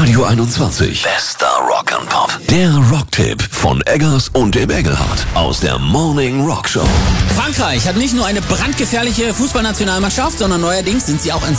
Radio 21. Bester Rock and Pop. Der Rocktipp von Eggers und dem Engelhardt aus der Morning Rock Show. Frankreich hat nicht nur eine brandgefährliche Fußballnationalmannschaft, sondern neuerdings sind sie auch ein